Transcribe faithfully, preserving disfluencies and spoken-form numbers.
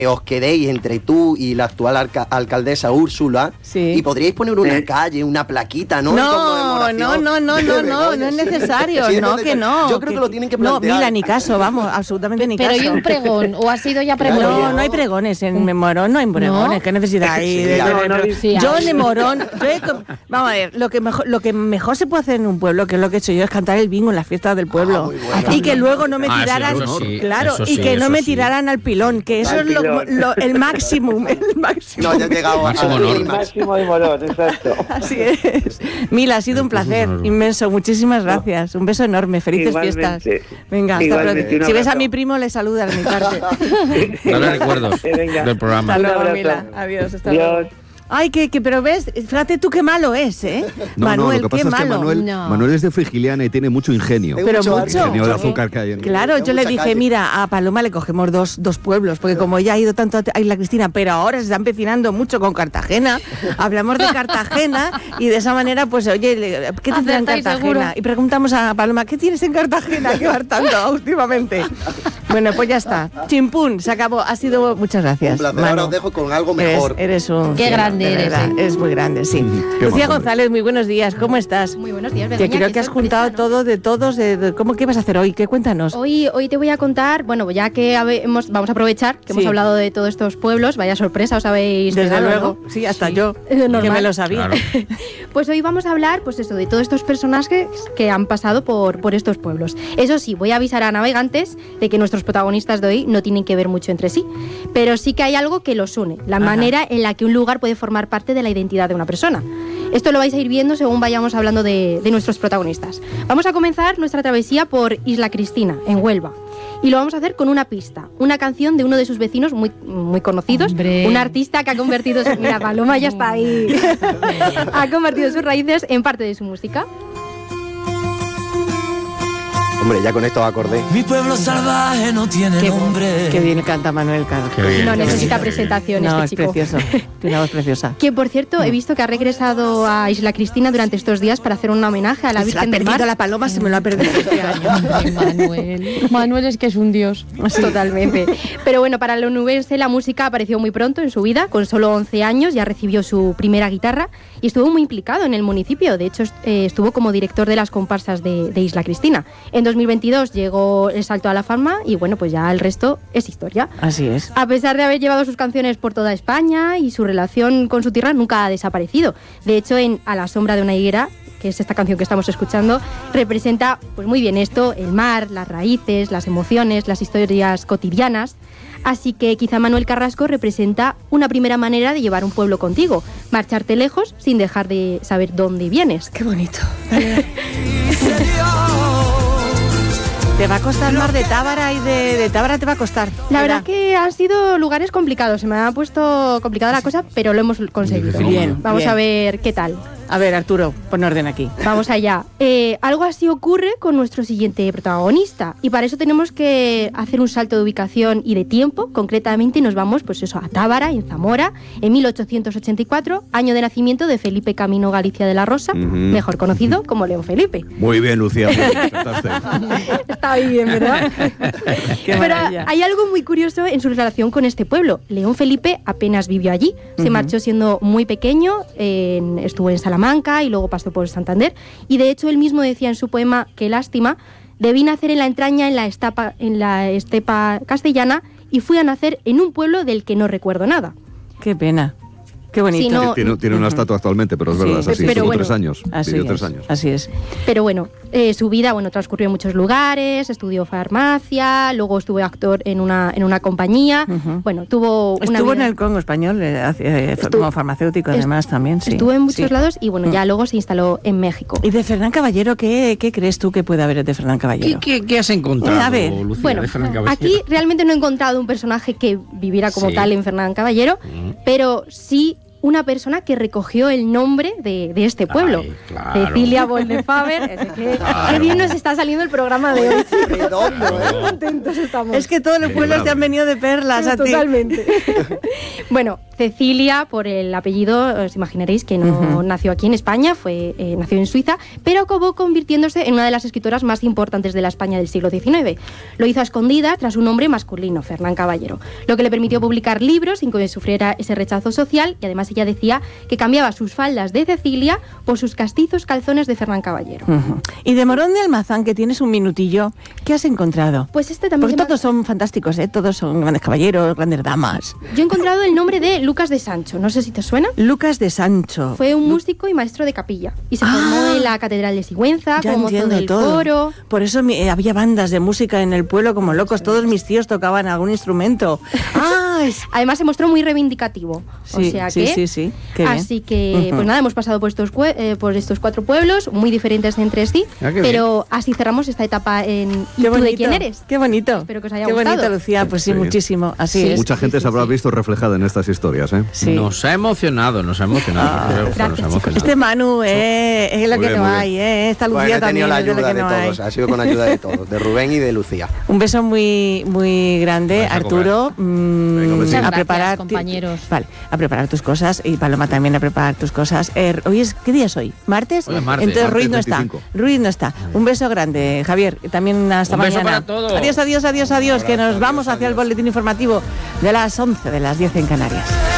os quedéis entre tú y la actual alca- alcaldesa Úrsula, sí. y podríais poner una calle, una plaquita, ¿no? No, no, no, no, no, no, no es necesario, Sí, no, no, que no. yo creo que lo tienen que plantear. No, mira, ni caso, vamos, absolutamente ni Pero caso. ¿y un pregón? ¿O ha sido ya pregón? No, no hay pregones, en Morón no hay pregones, ¿No? ¿qué necesidad hay? Sí, de- no, de- no, de- sí, yo hay. en Morón, yo he com- vamos a ver, lo que mejor, lo que mejor se puede hacer en un pueblo, que es lo que he hecho yo, es cantar el bingo en las fiestas del pueblo. Ah, muy bueno. Y que luego no me Ah, sí, tiraran, eso sí, claro, eso y sí, que no eso me sí. tiraran al pilón, que eso Al es lo, pilón. lo- el máximo, el máximo. No, ya he llegado Máximo a honor. El máximo de Morón, exacto. Así es. Mila, ha sido un placer inmenso. Muchísimas gracias. Un beso enorme. Felices Igualmente. fiestas. Venga, hasta Igualmente, pronto. un Si ves a abrazo. mi primo, le saluda de mi parte. Dale recuerdos Eh, venga. del programa. Hasta Un luego, abrazo. Mila. Adiós. Hasta Adiós. luego. Ay, que, que, pero ves, fíjate tú qué malo es, ¿eh? No, Manuel, no, lo que qué pasa es que malo. Manuel, No. Manuel es de Frigiliana y tiene mucho ingenio. Tengo Pero mucho mucho. arte. Ingenio de ¿eh? azúcar que hay en Claro, Tengo yo le mucha dije, calle. mira, a Paloma le cogemos dos, dos pueblos, porque como ella ha ido tanto a Isla Cristina, pero ahora se está empecinando mucho con Cartagena, hablamos de Cartagena y de esa manera, pues, oye, le- ¿qué tendrá en Acertáis, Cartagena? seguro. Y preguntamos a Paloma, ¿qué tienes en Cartagena que va tanto últimamente? Bueno, pues ya está. Chimpún, se acabó. Ha sido, muchas gracias. Un placer. Manu. Ahora os dejo con algo Eres, mejor. eres un... Qué cielo, grande de eres, verdad, ¿eh? Es muy grande, sí. Qué Lucía majo, González, muy buenos días. ¿Cómo estás? Muy buenos días, Que Begoña. creo qué que has sorpresa, juntado ¿no? todo de todos. De, de- ¿Cómo que vas a hacer hoy? ¿Qué cuéntanos? Hoy, hoy te voy a contar, bueno, ya que habe- hemos, vamos a aprovechar que Sí. hemos hablado de todos estos pueblos, vaya sorpresa, os habéis Desde pegado, luego, ¿no? sí, hasta yo, Eh, normal. que me lo sabía. Claro. Pues hoy vamos a hablar, pues eso, de todos estos personajes que han pasado por, por estos pueblos. Eso sí, voy a avisar a navegantes de que nuestros protagonistas de hoy no tienen que ver mucho entre sí, pero sí que hay algo que los une, la Ajá. manera en la que un lugar puede formar parte de la identidad de una persona. Esto lo vais a ir viendo según vayamos hablando de, de nuestros protagonistas. Vamos a comenzar nuestra travesía por Isla Cristina, en Huelva. Y lo vamos a hacer con una pista, una canción de uno de sus vecinos muy, muy conocidos, Hombre. un artista que ha convertido su... Mira, Paloma ya está ahí. Ha convertido sus raíces en parte de su música. Hombre, ya con esto acordé. Mi pueblo salvaje no tiene Qué, nombre. qué bien canta Manuel Caro. Qué bien, No qué necesita bien. presentación No, este es chico. precioso. Tiene una voz preciosa. Que por cierto, he visto que ha regresado a Isla Cristina durante estos días para hacer un homenaje a la Se la ha Virgen del perdido Mar. la paloma, se me lo ha perdido este año. Ay, Manuel. Manuel es que es un dios. Totalmente. Pero bueno, para el onubense la música apareció muy pronto en su vida, con solo once años ya recibió su primera guitarra y estuvo muy implicado en el municipio. De hecho, est- eh, estuvo como director de las comparsas de, de Isla Cristina. En dos mil veintidós llegó el salto a la fama y bueno, pues ya el resto es historia. Así es. A pesar de haber llevado sus canciones por toda España y su relación con su tierra nunca ha desaparecido. De hecho, en A la sombra de una higuera, que es esta canción que estamos escuchando, representa pues muy bien esto, el mar, las raíces, las emociones, las historias cotidianas. Así que quizá Manuel Carrasco representa una primera manera de llevar un pueblo contigo, marcharte lejos sin dejar de saber dónde vienes. Qué bonito. Te va a costar más de Tábara y de, de Tábara te va a costar. La Verá. verdad que han sido lugares complicados, se me ha puesto complicada la cosa, pero lo hemos conseguido. Bien, Vamos bien. a ver qué tal. A ver, Arturo, pon orden aquí. Vamos allá. Eh, algo así ocurre con nuestro siguiente protagonista y para eso tenemos que hacer un salto de ubicación y de tiempo. Concretamente nos vamos pues eso, a Tábara, en Zamora, en mil ochocientos ochenta y cuatro, año de nacimiento de Felipe Camino Galicia de la Rosa, Ujú. mejor conocido como León Felipe. Muy bien, Lucía. muy bien, acertaste. Está bien, ¿verdad? Qué Pero maravilla. hay algo muy curioso en su relación con este pueblo. León Felipe apenas vivió allí. Se Ujú. marchó siendo muy pequeño, en- estuvo en Salamanca y luego pasó por Santander. Y de hecho él mismo decía en su poema Qué lástima, debí nacer en la entraña en la, estapa, en la estepa castellana y fui a nacer en un pueblo del que no recuerdo nada. Qué pena. Qué bonito. Sí, no- Tiene, tiene una estatua actualmente, pero es Sí, verdad, es así. pero Tuvo bueno. tres años. Así Vivió es, tres años. así es. Pero bueno, eh, su vida bueno, transcurrió en muchos lugares, estudió farmacia, luego estuvo actor en una, en una compañía. Ujú. Bueno, tuvo una Estuvo en vida- el Congo español, eh, hace- eh, Estuvo- como farmacéutico est- además también, sí. Estuvo en muchos Sí. lados y bueno, ya luego se instaló en México. ¿Y de Fernán Caballero qué, qué crees tú que puede haber de Fernán ¿Y Caballero? qué, qué has encontrado, A ver, Lucía, Bueno, de Fernán Caballero? aquí realmente no he encontrado un personaje que viviera como Sí. tal en Fernán Caballero, Mm. pero sí una persona que recogió el nombre de, de este pueblo. Ay, claro. Cecilia Boldefaber. Es que, Claro. qué bien nos está saliendo el programa de hoy. Redondo, ¿eh? Contentos estamos. Es que todos los pueblos te han venido de perlas a ti. Totalmente. Bueno, Cecilia, por el apellido, os imaginaréis que no uh-huh. nació aquí en España, fue eh, nació en Suiza, pero acabó convirtiéndose en una de las escritoras más importantes de la España del siglo diecinueve. Lo hizo a escondidas tras un nombre masculino, Fernán Caballero, lo que le permitió publicar libros sin que sufriera ese rechazo social, y además ella decía que cambiaba sus faldas de Cecilia por sus castizos calzones de Fernán Caballero. Uh-huh. Y de Morón de Almazán, que tienes un minutillo, ¿qué has encontrado? Pues este también... Porque todos son fantásticos, ¿eh? Todos son grandes caballeros, grandes damas. Yo he encontrado el nombre de Lucas de Sancho, no sé si te suena. Lucas de Sancho. Fue un músico y maestro de capilla, y se ah, formó en la Catedral de Sigüenza, ya como mozo del todo. coro. Por eso mi, había bandas de música en el pueblo como locos, todos mis tíos tocaban algún instrumento. Ah, es... Además se mostró muy reivindicativo. Sí, o sea sí, que, sí, sí. Qué así bien. que, uh-huh. pues nada, hemos pasado por estos, eh, por estos cuatro pueblos, muy diferentes entre sí, ah, pero bien. Así cerramos esta etapa en ¿Y qué tú bonito, de quién eres? Qué bonito. Espero que os haya qué gustado. Qué bonito, Lucía, pues sí, sí. muchísimo. Así sí. es. Mucha gente sí, se habrá sí. visto reflejada en estas historias, ¿eh? Sí. Nos ha emocionado, nos ha emocionado. Ah, creo, gracias, nos ha emocionado. Este Manu eh, es lo muy que bien, no muy hay, eh. Esta Lucía bueno, he también tenido la es de lo ayuda que de no todos, hay. ha sido con ayuda de todos, de Rubén y de Lucía. Un beso muy muy grande, Vais a Arturo. Mmm, Venga, Muchas a gracias, preparar compañeros. Vale, a preparar tus cosas, y Paloma también a preparar tus cosas. Eh, hoy es ¿qué día es hoy? ¿Martes? Hoy es martes. Entonces Martes Ruiz no está. veinticinco. Ruiz no está. Un beso grande, Javier. También hasta Un beso mañana. para todos. Adiós, adiós, adiós, adiós, Un que abrazo, nos vamos adiós, hacia el adiós. boletín informativo de las once, de las diez en Canarias.